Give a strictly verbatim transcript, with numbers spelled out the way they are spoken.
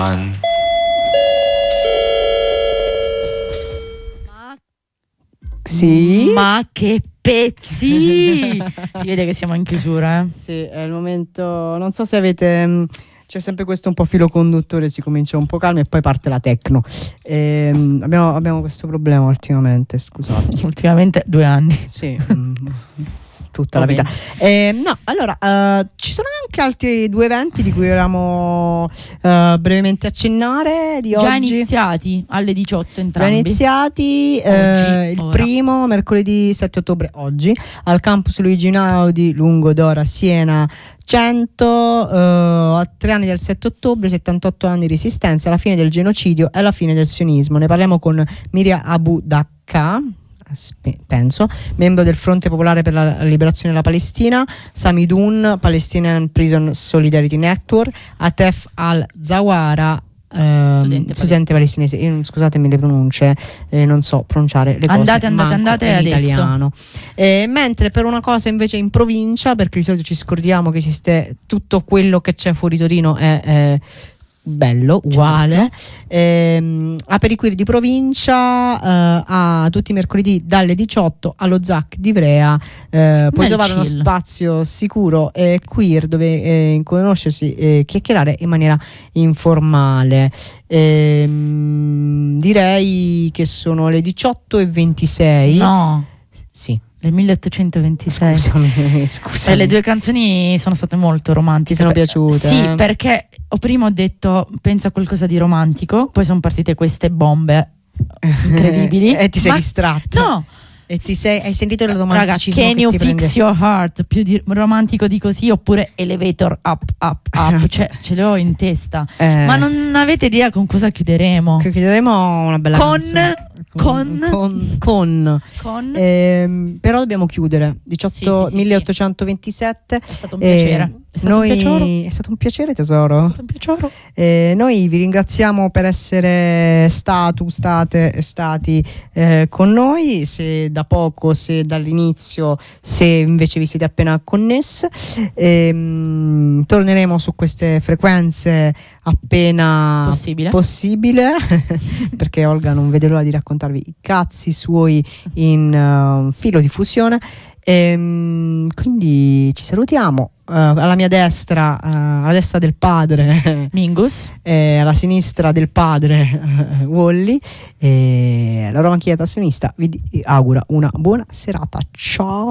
one. Sì. Ma che pezzi! Si vede che siamo in chiusura, eh? Sì, è il momento. Non so se avete. C'è sempre questo un po' filo conduttore, si comincia un po' calmi e poi parte la techno. Ehm, abbiamo, abbiamo questo problema ultimamente, scusate. Ultimamente due anni. Sì. mm, tutta Va la vita. bene. Eh, no, allora, eh, ci sono anche altri due eventi di cui volevamo eh, brevemente accennare di Già oggi. iniziati alle diciotto Già entrambi. iniziati, eh, il ora. primo mercoledì sette ottobre oggi al campus Luigi Einaudi, Lungo Dora, Siena cento, eh, a tre anni del sette ottobre, settantotto anni di resistenza, la fine del genocidio e la fine del sionismo. Ne parliamo con Miria Abu Dakka, penso, membro del Fronte Popolare per la Liberazione della Palestina, Samidun, Palestinian Prison Solidarity Network, Atef Al-Zawara, Uh, studente, studente palestinese. Io, scusatemi le pronunce, eh, non so pronunciare le cose, andate andate andate in adesso. italiano. Eh, mentre per una cosa invece in provincia, perché di solito ci scordiamo che esiste tutto quello che c'è fuori Torino è, è bello, uguale. Certo. ehm, Aperiquiri di provincia, eh, a tutti i mercoledì dalle diciotto allo Z A C di Ivrea. Eh, puoi Nel trovare uno chill. spazio sicuro e queer dove eh, conoscersi e chiacchierare in maniera informale. Ehm, direi che sono le diciotto e ventisei. No, Sì. le milleottocentoventisei. Scusami, scusami. E le due canzoni sono state molto romantiche. Ti sono Per- piaciute? Sì, eh? perché ho prima ho detto penso a qualcosa di romantico, poi sono partite queste bombe incredibili. E ti sei Ma- distratto. No, E ti sei, hai sentito il raga, romanticismo can che you ti fix prende? your heart? Più di romantico di così, oppure elevator up, up, up. Cioè, ce le ho in testa. Eh, Ma non avete idea con cosa chiuderemo? che chiuderemo una bella Con- canzone. con- con, con. Con Ehm, però dobbiamo chiudere diciotto Sì, sì, sì, sì. milleottocentoventisette. È stato un Eh, piacere. È stato noi un piacere. è stato un piacere tesoro. È stato un piacere. Eh, noi vi ringraziamo per essere statu, state, stati eh, con noi, se da poco, se dall'inizio, se invece vi siete appena connessi. Ehm, torneremo su queste frequenze appena Possibile. possibile perché Olga non vede l'ora di raccontarvi i cazzi suoi in uh, filo di fusione. Ehm, quindi ci salutiamo. Uh, alla mia destra, uh, alla destra del padre Mingus. e alla sinistra del padre uh, Wally, e la Roma Chieta Sionista vi di- augura una buona serata. Ciao.